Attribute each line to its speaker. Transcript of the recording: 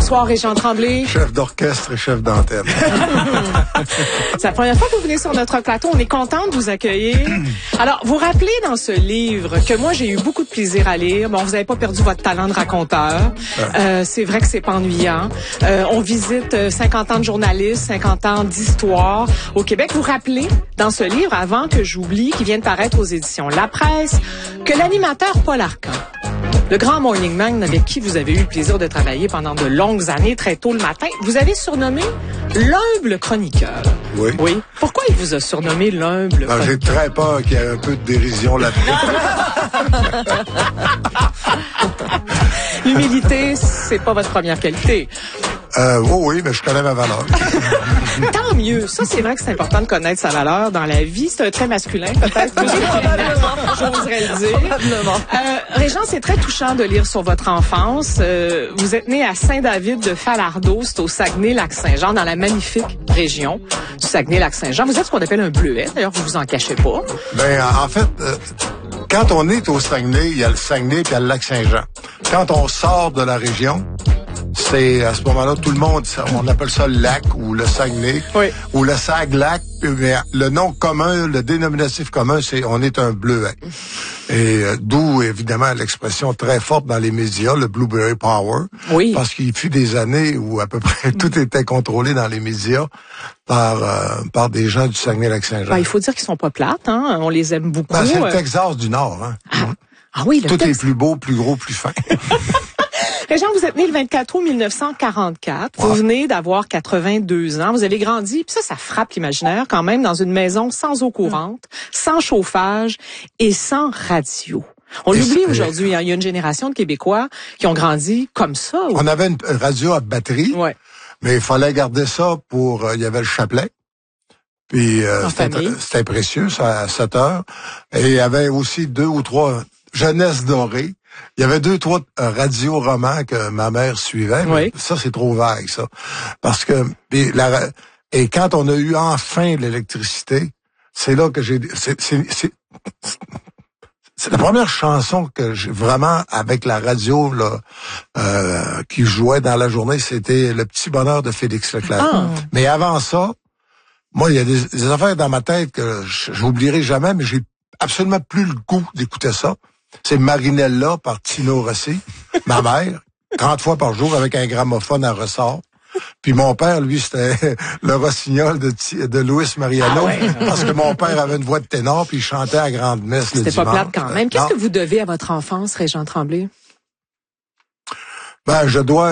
Speaker 1: Bonsoir, Régent Tremblay.
Speaker 2: Chef d'orchestre et chef d'antenne.
Speaker 1: C'est la première fois que vous venez sur notre plateau. On est content de vous accueillir. Alors, vous rappelez dans ce livre que moi, j'ai eu beaucoup de plaisir à lire. Bon, vous n'avez pas perdu votre talent de raconteur. C'est vrai que c'est pas ennuyant. On visite 50 ans de journalisme, 50 ans d'histoire au Québec. Vous rappelez dans ce livre, avant que j'oublie, qui vient de paraître aux éditions La Presse, que l'animateur Paul Arcand, le grand morning man avec qui vous avez eu le plaisir de travailler pendant de longues années, très tôt le matin, vous avez surnommé l'humble chroniqueur.
Speaker 2: Oui.
Speaker 1: Oui. Pourquoi il vous a surnommé l'humble chroniqueur?
Speaker 2: J'ai très peur qu'il y ait un peu de dérision là-dedans.
Speaker 1: L'humilité, c'est pas votre première qualité.
Speaker 2: Oui, mais je connais ma valeur.
Speaker 1: Tant mieux. Ça, c'est vrai que c'est important de connaître sa valeur dans la vie. C'est un trait masculin, peut-être. J'oserais le dire.
Speaker 3: Probablement.
Speaker 1: Régent, c'est très touchant de lire sur votre enfance. Vous êtes né à Saint-David de Falardeau, c'est au Saguenay-Lac-Saint-Jean, dans la magnifique région du Saguenay-Lac-Saint-Jean. Vous êtes ce qu'on appelle un bleuet. D'ailleurs, vous vous en cachez pas.
Speaker 2: Ben, en fait, quand on est au Saguenay, il y a le Saguenay puis il y a le Lac-Saint-Jean. Quand on sort de la région, c'est à ce moment-là, tout le monde, on appelle ça le lac ou le Saguenay,
Speaker 1: oui,
Speaker 2: ou le Sag-Lac. Mais le nom commun, le dénominatif commun, c'est on est un bleuet. Et d'où, évidemment, l'expression très forte dans les médias, le Blueberry Power.
Speaker 1: Oui.
Speaker 2: Parce qu'il fut des années où à peu près tout était contrôlé dans les médias par des gens du Saguenay-Lac-Saint-Jean.
Speaker 1: Ben, il faut dire qu'ils sont pas plates, hein. On les aime beaucoup.
Speaker 2: Ben, c'est le Texas du Nord, hein.
Speaker 1: Ah oui, le
Speaker 2: Tout
Speaker 1: Texas.
Speaker 2: est plus beau, plus gros, plus fin.
Speaker 1: Régent, vous êtes né le 24 août 1944. Vous venez d'avoir 82 ans. Vous avez grandi, puis ça frappe l'imaginaire quand même, dans une maison sans eau courante, sans chauffage et sans radio. On l'oublie aujourd'hui. Hein. Il y a une génération de Québécois qui ont grandi comme ça.
Speaker 2: On avait une radio à batterie, mais il fallait garder ça pour... il y avait le chapelet. Puis c'était précieux, ça, à 7 heures. Et il y avait aussi 2 ou 3 Jeunesse dorée. Il y avait 2 ou 3 radios romans que ma mère suivait. Mais ça, c'est trop vague, ça. Parce que... Et quand on a eu enfin l'électricité, c'est là que j'ai... C'est la première chanson que j'ai vraiment avec la radio là qui jouait dans la journée, c'était Le Petit Bonheur de Félix Leclerc. Ah. Mais avant ça, moi, il y a des affaires dans ma tête que j'oublierai jamais, mais j'ai absolument plus le goût d'écouter ça. C'est Marinella par Tino Rossi, ma mère, 30 fois par jour avec un gramophone à ressort. Puis mon père, lui, c'était le rossignol de Luis Mariano, parce que mon père avait une voix de ténor, puis il chantait à grande messe le dimanche.
Speaker 1: C'était pas plate quand même. Qu'est-ce que vous devez à votre enfance, Régent Tremblay?
Speaker 2: Ben, je dois